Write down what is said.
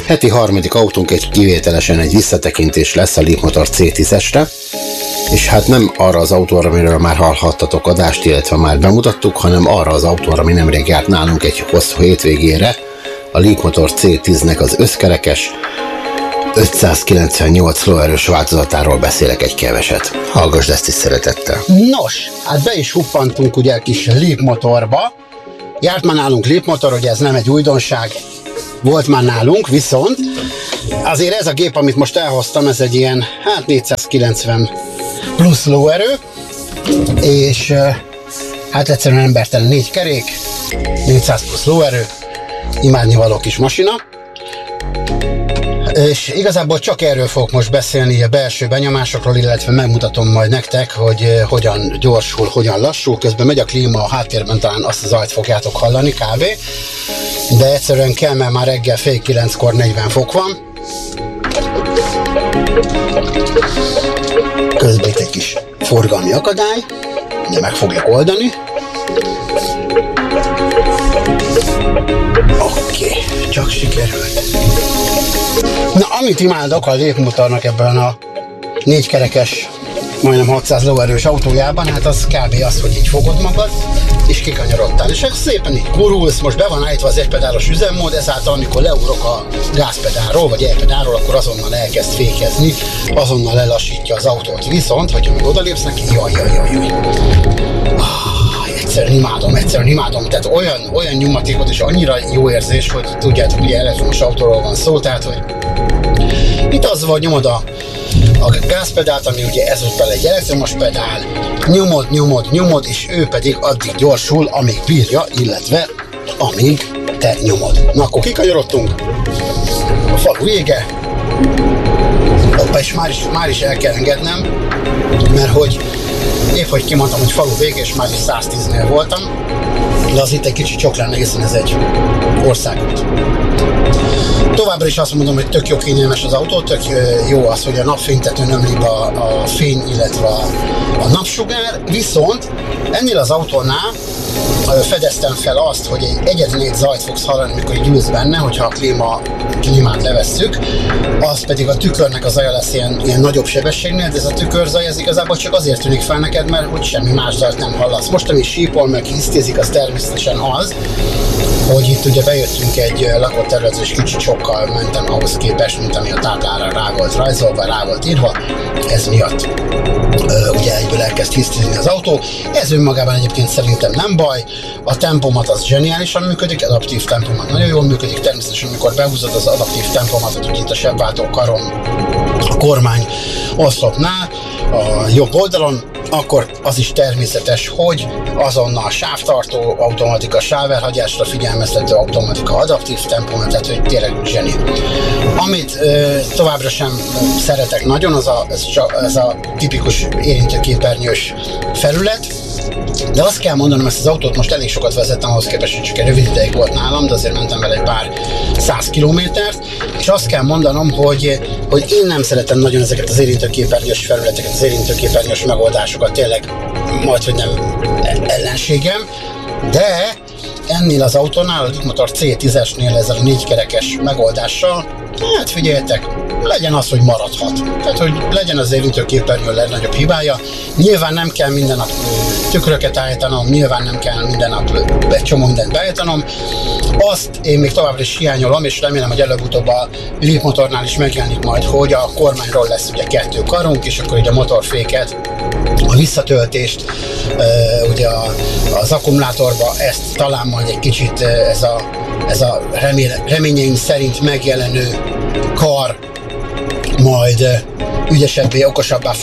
Heti harmadik autónk egy kivételesen egy visszatekintés lesz a Leapmotor C10-esre, és hát nem arra az autóra, amiről már hallhattatok adást, illetve már bemutattuk, hanem arra az autóra, ami nemrég járt nálunk egy hosszú hétvégére, a Leapmotor C10-nek az összkerekes 598 lóerős változatáról beszélek egy keveset. Hallgassd ezt is szeretettel. Nos, hát be is huppantunk ugye a kis Leapmotorba. Járt már nálunk Leapmotor, ugye ez nem egy újdonság, volt már nálunk, viszont azért ez a gép, amit most elhoztam, ez egy ilyen, hát 490 plusz lóerő, és hát egyszerűen embertelen 4 kerék, 400 plusz lóerő, imádnivaló kis masina. És igazából csak erről fogok most beszélni, a belső benyomásokról, illetve megmutatom majd nektek, hogy hogyan gyorsul, hogyan lassul. Közben megy a klíma, a háttérben talán azt a zajt fogjátok hallani kb. De egyszerűen kell, mert már reggel fél 9-kor 40 fok van. Közben itt egy kis forgalmi akadály, de meg fogják oldani. Oké, csak sikerült. Na, amit imádok a Leapmotornak ebben a 4 kerekes, majdnem 600 lóerős autójában, hát az kb. Az, hogy így fogod magad, és kikanyarodtál. És szépen így gurulsz, most be van állítva az egypedálos üzemmód, ezáltal amikor leugrok a gázpedálról, vagy elpedálról, akkor azonnal elkezd fékezni, azonnal lelassítja az autót. Viszont, hogyha meg odalépsz neki, jaj. Egyszerűen imádom, tehát olyan nyomatékot és annyira jó érzés, hogy tudjátok, ugye elektromos autóról van szó, tehát hogy itt az van, nyomod a gázpedált, ami ugye ezúttal egy elektromos pedál, nyomod, és ő pedig addig gyorsul, amíg bírja, illetve amíg te nyomod. Na, akkor kikanyarodtunk, a falu vége, és már is el kell engednem, mert hogy épp hogy kimondtam, hogy falu vége, és már is 110-nél voltam, de az itt egy kicsit sok lenne, hiszen ez egy országút. Továbbra is azt mondom, hogy tök jó kényelmes az autó, tök jó az, hogy a napfénytetőn ömli a fény, illetve a napsugár, viszont ennél az autónál fedeztem fel azt, hogy egyetlen egy zajt fogsz hallani, amikor így ülsz benne, hogyha a klímát levesszük, az pedig a tükörnek a zaja lesz ilyen nagyobb sebességnél, de ez a tükörzaj ez igazából csak azért tűnik fel neked, mert hogy semmi más zajt nem hallasz. Most, ami sípol, meg hisztézik, az természetesen az, hogy itt ugye bejöttünk egy lakott területre, és kicsit sokkal mentem ahhoz képest, mint ami a táblára rá volt rajzolva, rá volt írva, ez miatt ugye egyből elkezd hisztizni az autó. Ez önmagában egyébként szerintem nem baj, a tempomat az zseniálisan működik, adaptív tempomat nagyon jól működik, természetesen amikor behúzod az adaptív tempomatot, hogy itt a sebváltó karon a kormány oszlopnál, a jobb oldalon, akkor az is természetes, hogy azonnal sávtartó automatika, sávelhagyásra figyelmeztető automatika, adaptív tempomat, tehát hogy tényleg zseni. Amit továbbra sem szeretek nagyon, ez a tipikus érintőképernyős felület, de azt kell mondanom, ezt az autót most elég sokat vezettem, ahhoz képest, hogy csak egy rövid ideig volt nálam, de azért mentem vele egy pár 100 kilométert, és azt kell mondanom, hogy én nem szeretem nagyon ezeket az érintőképernyős felületeket, az érintőképernyős megoldásokat, tényleg majdhogy nem ellenségem, de ennél az autónál, a Leapmotor C10-esnél ezzel a 4 kerekes megoldással, hát figyeljetek, legyen az, hogy maradhat. Tehát, hogy legyen az érintőképernyő a legnagyobb hibája. Nyilván nem kell minden nap tükröket állítanom, nyilván nem kell minden nap egy csomó mindent beállítanom. Azt én még továbbra is hiányolom, és remélem, hogy előbb-utóbb a Leapmotornál is megjelenik majd, hogy a kormányról lesz ugye 2 karunk, és akkor ugye a motorféket, a visszatöltést, ugye az akkumulátorba, ezt talán majd egy kicsit ez a reményeim szerint megjelenő kar majd ügyesebbé, okosabbá